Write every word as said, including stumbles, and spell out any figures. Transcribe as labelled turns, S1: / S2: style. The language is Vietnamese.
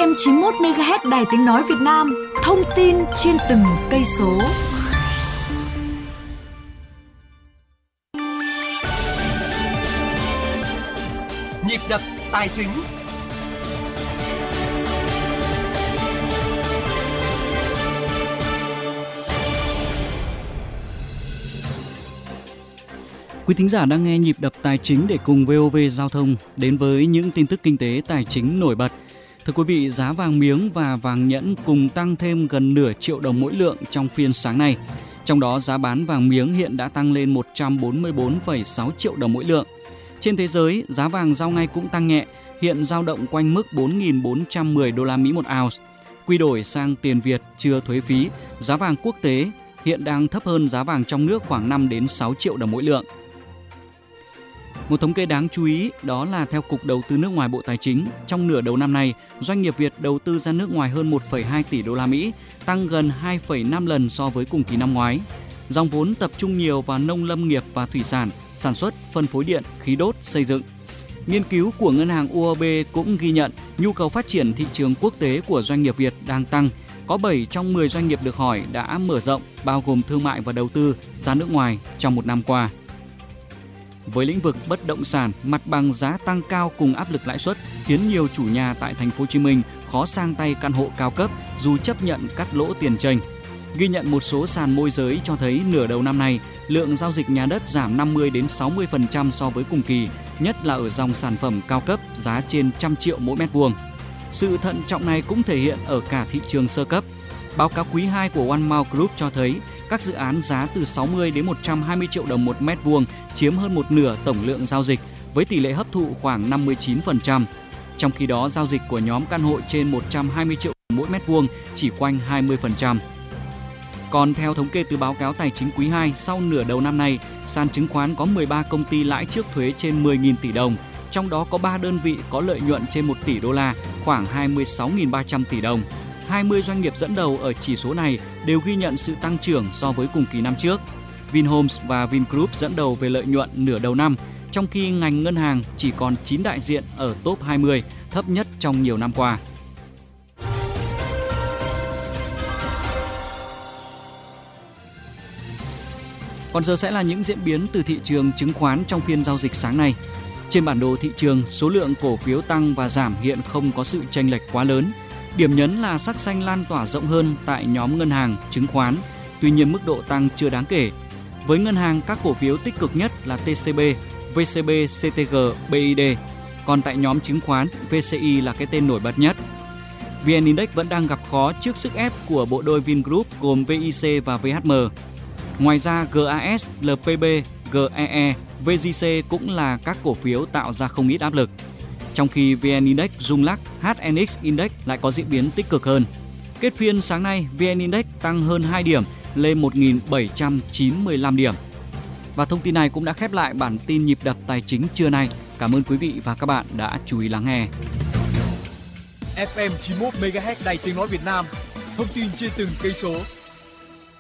S1: em chín mươi mốt mê ga héc Đài Tiếng nói Việt Nam, thông tin trên từng cây số.
S2: Nhịp đập tài chính.
S3: Quý thính giả đang nghe Nhịp đập tài chính để cùng vê o vê Giao thông đến với những tin tức kinh tế tài chính nổi bật. Thưa quý vị, giá vàng miếng và vàng nhẫn cùng tăng thêm gần nửa triệu đồng mỗi lượng trong phiên sáng nay. Trong đó, giá bán vàng miếng hiện đã tăng lên một trăm bốn mươi bốn phẩy sáu triệu đồng mỗi lượng. Trên thế giới, giá vàng giao ngay cũng tăng nhẹ, hiện dao động quanh mức bốn nghìn bốn trăm mười đô la Mỹ một ounce. Quy đổi sang tiền Việt chưa thuế phí, giá vàng quốc tế hiện đang thấp hơn giá vàng trong nước khoảng năm đến sáu triệu đồng mỗi lượng. Một thống kê đáng chú ý đó là theo Cục Đầu tư nước ngoài Bộ Tài chính, trong nửa đầu năm nay, doanh nghiệp Việt đầu tư ra nước ngoài hơn một phẩy hai tỷ đô la Mỹ, tăng gần hai phẩy năm lần so với cùng kỳ năm ngoái. Dòng vốn tập trung nhiều vào nông lâm nghiệp và thủy sản, sản xuất, phân phối điện, khí đốt, xây dựng. Nghiên cứu của ngân hàng u o bê cũng ghi nhận nhu cầu phát triển thị trường quốc tế của doanh nghiệp Việt đang tăng. Có bảy trong mười doanh nghiệp được hỏi đã mở rộng, bao gồm thương mại và đầu tư ra nước ngoài trong một năm qua. Với lĩnh vực bất động sản, mặt bằng giá tăng cao cùng áp lực lãi suất khiến nhiều chủ nhà tại thành phố Hồ Chí Minh khó sang tay căn hộ cao cấp dù chấp nhận cắt lỗ tiền chênh. Ghi nhận một số sàn môi giới cho thấy nửa đầu năm nay, lượng giao dịch nhà đất giảm năm mươi đến sáu mươi phần trăm so với cùng kỳ, nhất là ở dòng sản phẩm cao cấp giá trên một trăm triệu mỗi mét vuông. Sự thận trọng này cũng thể hiện ở cả thị trường sơ cấp. Báo cáo quý hai của One Mile Group cho thấy các dự án giá từ sáu mươi đến một trăm hai mươi triệu đồng một mét vuông chiếm hơn một nửa tổng lượng giao dịch với tỷ lệ hấp thụ khoảng năm mươi chín phần trăm. Trong khi đó, giao dịch của nhóm căn hộ trên một trăm hai mươi triệu đồng mỗi mét vuông chỉ quanh hai mươi phần trăm. Còn theo thống kê từ báo cáo tài chính quý hai, sau nửa đầu năm nay, sàn chứng khoán có mười ba công ty lãi trước thuế trên mười nghìn tỷ đồng, trong đó có ba đơn vị có lợi nhuận trên một tỷ đô la, khoảng hai mươi sáu nghìn ba trăm tỷ đồng. hai mươi doanh nghiệp dẫn đầu ở chỉ số này đều ghi nhận sự tăng trưởng so với cùng kỳ năm trước. Vinhomes và Vingroup dẫn đầu về lợi nhuận nửa đầu năm, trong khi ngành ngân hàng chỉ còn chín đại diện ở top hai mươi, thấp nhất trong nhiều năm qua. Còn giờ sẽ là những diễn biến từ thị trường chứng khoán trong phiên giao dịch sáng nay. Trên bản đồ thị trường, số lượng cổ phiếu tăng và giảm hiện không có sự chênh lệch quá lớn. Điểm nhấn là sắc xanh lan tỏa rộng hơn tại nhóm ngân hàng, chứng khoán, tuy nhiên mức độ tăng chưa đáng kể. Với ngân hàng, các cổ phiếu tích cực nhất là tê xê bê, vê xê bê, xê tê giê, bê i đê. Còn tại nhóm chứng khoán, vê xê i là cái tên nổi bật nhất. vê en Index vẫn đang gặp khó trước sức ép của bộ đôi Vingroup gồm vê i xê và vê hát em. Ngoài ra, giê a ét, lờ pê bê, giê e e, vê giê xê cũng là các cổ phiếu tạo ra không ít áp lực. Trong khi vê en Index rung lắc, hát en ích Index lại có diễn biến tích cực hơn. Kết phiên sáng nay, vê en Index tăng hơn hai điểm lên một nghìn bảy trăm chín mươi lăm điểm. Và thông tin này cũng đã khép lại bản tin Nhịp đập tài chính trưa nay. Cảm ơn quý vị và các bạn đã chú ý lắng nghe.
S4: ép em chín mươi mốt mê ga héc Đài Tiếng nói Việt Nam, thông tin trên từng cây số.